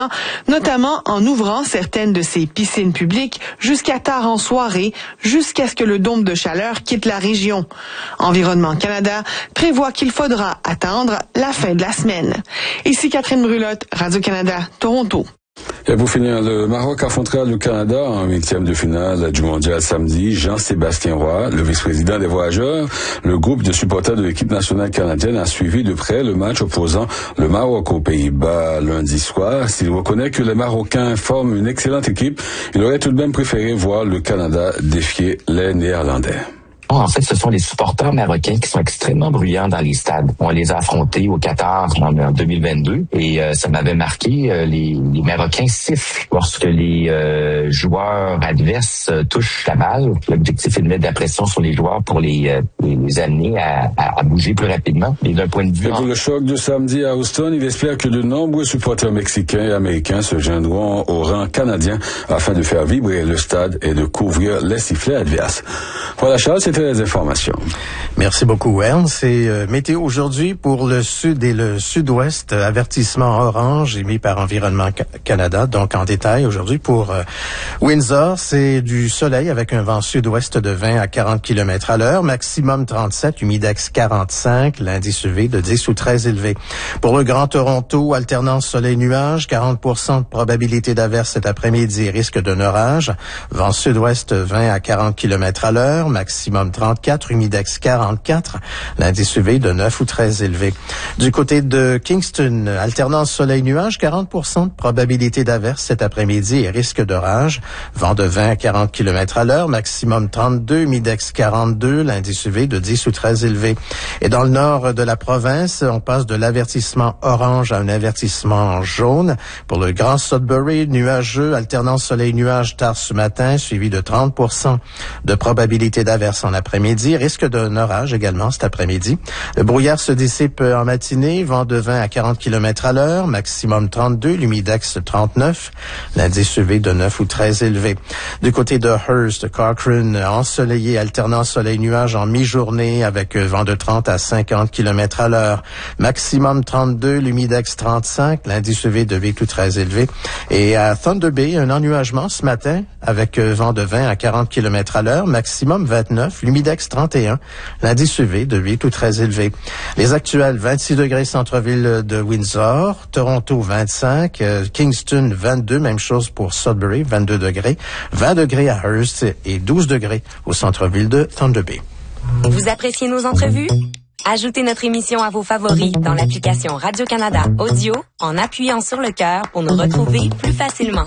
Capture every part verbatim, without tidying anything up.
notamment en ouvrant certaines de ses piscines publiques jusqu'à tard en soirée, jusqu'à ce que le dôme de chaleur quitte la région. Environnement Canada prévoit qu'il faudra attendre la fin de la semaine. Ici Catherine Brulotte, Radio-Canada, Toronto. Et pour finir, le Maroc affrontera le Canada en huitième de finale du mondial samedi. Jean-Sébastien Roy, le vice-président des Voyageurs, le groupe de supporters de l'équipe nationale canadienne a suivi de près le match opposant le Maroc aux Pays-Bas lundi soir. S'il reconnaît que les Marocains forment une excellente équipe, il aurait tout de même préféré voir le Canada défier les Néerlandais. En fait, ce sont les supporters marocains qui sont extrêmement bruyants dans les stades. On les a affrontés au Qatar en deux mille vingt-deux et euh, ça m'avait marqué. Euh, les, les Marocains sifflent lorsque les euh, joueurs adverses euh, touchent la balle. L'objectif est de mettre de la pression sur les joueurs pour les, euh, les amener à, à, à bouger plus rapidement. Et d'un point de vue... Et pour le choc de samedi à Houston, il espère que de nombreux supporters mexicains et américains se joindront au rang canadien afin de faire vibrer le stade et de couvrir les sifflets adverses. Voilà, Charles, c'était les informations. Merci beaucoup, Ernst. C'est euh, météo aujourd'hui pour le sud et le sud-ouest. Euh, avertissement orange émis par Environnement Canada. Donc, en détail, aujourd'hui, pour euh, Windsor, c'est du soleil avec un vent sud-ouest de vingt à quarante kilomètres à l'heure. Maximum trente-sept, humidex quarante-cinq, l'indice U V de dix ou treize élevé. Pour le Grand Toronto, alternance soleil-nuage, quarante pour cent de probabilité d'averse cet après-midi, risque d'un orage. Vent sud-ouest vingt à quarante kilomètres à l'heure. Maximum trente-quatre, humidex quarante-quatre, l'indice U V de neuf ou treize élevé. Du côté de Kingston, alternance soleil-nuage, quarante pour cent de probabilité d'averse cet après-midi et risque d'orage. Vent de vingt à quarante kilomètres à l'heure, maximum trente-deux, humidex quarante-deux, l'indice U V de dix ou treize élevé. Et dans le nord de la province, on passe de l'avertissement orange à un avertissement jaune. Pour le Grand Sudbury, nuageux, alternance soleil-nuage tard ce matin, suivi de trente pour cent de probabilité d'averse en après-midi, risque d'un orage également cet après-midi. Le brouillard se dissipe en matinée, vent de vingt à quarante kilomètres à l'heure, maximum trente-deux, l'humidex trente-neuf, l'indice U V de neuf ou treize élevé. Du côté de Hearst, Cochrane, ensoleillé, alternant soleil-nuage en mi-journée avec vent de trente à cinquante kilomètres à l'heure, maximum trente-deux, l'humidex trente-cinq, l'indice U V de huit ou treize élevé. Et à Thunder Bay, un ennuagement ce matin avec vent de vingt à quarante kilomètres à l'heure, maximum vingt-neuf, l'humidex trente et un, l'indice U V de huit ou treize élevé. Les actuels, vingt-six degrés centre-ville de Windsor, Toronto vingt-cinq, euh, Kingston vingt-deux, même chose pour Sudbury, vingt-deux degrés, vingt degrés à Hearst et douze degrés au centre-ville de Thunder Bay. Vous appréciez nos entrevues? Ajoutez notre émission à vos favoris dans l'application Radio-Canada Audio en appuyant sur le cœur pour nous retrouver plus facilement.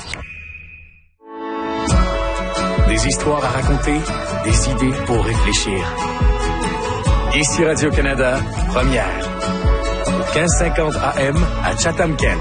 Des histoires à raconter, des idées pour réfléchir. Ici Radio-Canada, première. Au quinze cinquante A M à Chatham-Kent.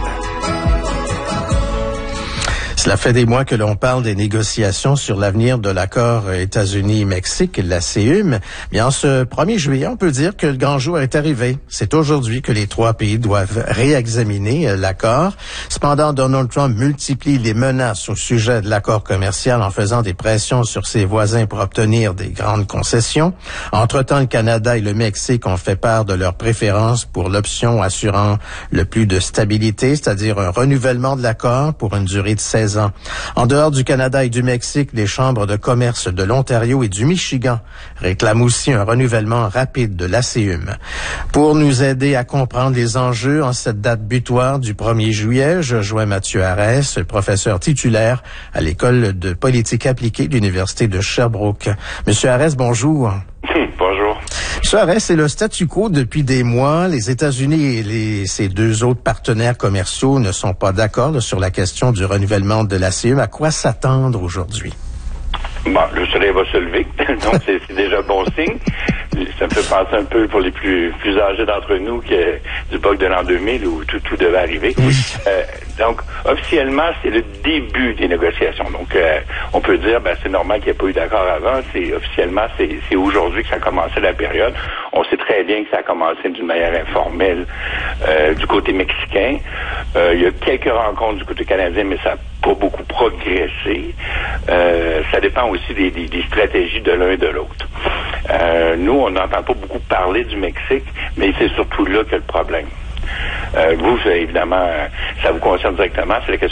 Cela fait des mois que l'on parle des négociations sur l'avenir de l'accord États-Unis-Mexique, la C U M. Bien, en ce premier juillet, on peut dire que le grand jour est arrivé. C'est aujourd'hui que les trois pays doivent réexaminer l'accord. Cependant, Donald Trump multiplie les menaces au sujet de l'accord commercial en faisant des pressions sur ses voisins pour obtenir des grandes concessions. Entre-temps, le Canada et le Mexique ont fait part de leur préférence pour l'option assurant le plus de stabilité, c'est-à-dire un renouvellement de l'accord pour une durée de seize ans. En dehors du Canada et du Mexique, les chambres de commerce de l'Ontario et du Michigan réclament aussi un renouvellement rapide de la C U M. Pour nous aider à comprendre les enjeux en cette date butoir du premier juillet, je joins Mathieu Arès, professeur titulaire à l'École de politique appliquée de l'Université de Sherbrooke. Monsieur Arès, bonjour. Bonjour. Monsieur Arès, c'est le statu quo depuis des mois. Les États-Unis et les, ses deux autres partenaires commerciaux ne sont pas d'accord là, sur la question du renouvellement de la C U M. À quoi s'attendre aujourd'hui? Bon, le soleil va se lever, donc c'est, c'est déjà bon signe. Ça me fait penser un peu pour les plus plus âgés d'entre nous que du bug de l'an deux mille où tout, tout devait arriver. Oui. Euh, donc, officiellement, c'est le début des négociations. Donc, euh, on peut dire, ben, c'est normal qu'il n'y ait pas eu d'accord avant. C'est officiellement, c'est, c'est aujourd'hui que ça a commencé la période. On sait très bien que ça a commencé d'une manière informelle euh, du côté mexicain. Euh, il y a quelques rencontres du côté canadien, mais ça n'a pas beaucoup progressé. Euh, ça dépend aussi des, des, des stratégies de l'un et de l'autre. Euh, nous, on n'entend pas beaucoup parler du Mexique, mais c'est surtout là que le problème. Euh, vous, évidemment, ça vous concerne directement. C'est la question